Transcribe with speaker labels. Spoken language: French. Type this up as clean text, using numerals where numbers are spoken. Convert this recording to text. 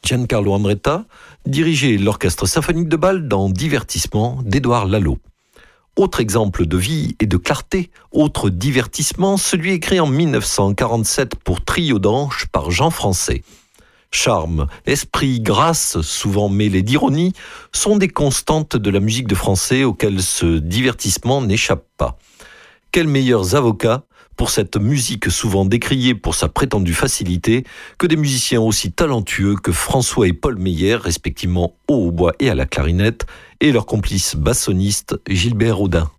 Speaker 1: Giancarlo Andretta dirigeait l'orchestre symphonique de Bâle dans Divertissement d'Édouard Lalo. Autre exemple de vie et de clarté, autre divertissement, celui écrit en 1947 pour trio d'anges par Jean Français. Charme, esprit, grâce, souvent mêlés d'ironie, sont des constantes de la musique de Français auxquelles ce divertissement n'échappe pas. Quels meilleurs avocats pour cette musique souvent décriée pour sa prétendue facilité que des musiciens aussi talentueux que François et Paul Meyer, respectivement au hautbois et à la clarinette, et leur complice bassoniste Gilbert Audin.